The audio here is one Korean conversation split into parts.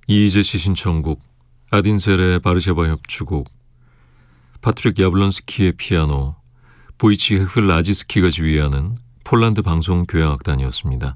이희재 씨 신청곡, 아딘셀의 바르샤바 협주곡, 파트릭 야블론스키의 피아노, 보이치헤흐 라지스키가 지휘하는 폴란드 방송교향악단이었습니다.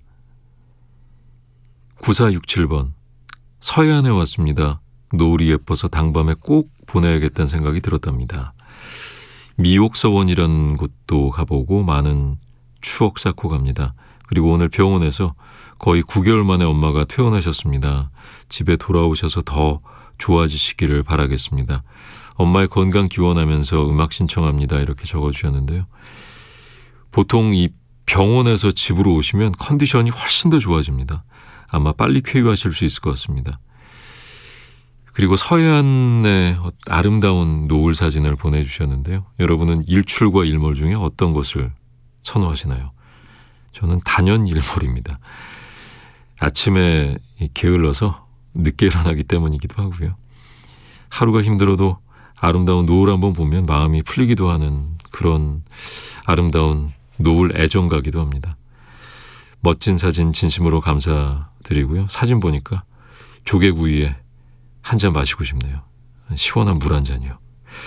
9467번, 서해안에 왔습니다. 노을이 예뻐서 당밤에 꼭 보내야겠다는 생각이 들었답니다. 미옥서원이라는 곳도 가보고 많은 추억 쌓고 갑니다. 그리고 오늘 병원에서 거의 9개월 만에 엄마가 퇴원하셨습니다. 집에 돌아오셔서 더 좋아지시기를 바라겠습니다. 엄마의 건강 기원하면서 음악 신청합니다. 이렇게 적어주셨는데요. 보통 이 병원에서 집으로 오시면 컨디션이 훨씬 더 좋아집니다. 아마 빨리 쾌유하실 수 있을 것 같습니다. 그리고 서해안의 아름다운 노을 사진을 보내주셨는데요. 여러분은 일출과 일몰 중에 어떤 것을 선호하시나요? 저는 단연 일몰입니다. 아침에 게을러서 늦게 일어나기 때문이기도 하고요. 하루가 힘들어도 아름다운 노을 한번 보면 마음이 풀리기도 하는 그런 아름다운 노을 애정가기도 합니다. 멋진 사진 진심으로 감사드리고요. 사진 보니까 조개구이에 한 잔 마시고 싶네요. 시원한 물 한 잔이요.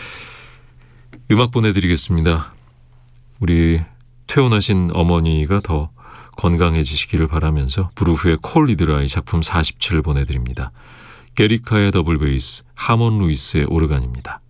음악 보내드리겠습니다. 우리 퇴원하신 어머니가 더 건강해지시기를 바라면서 브루프의 콜리드라이 작품 47 보내드립니다. 게리카의 더블 베이스, 하몬 루이스의 오르간입니다.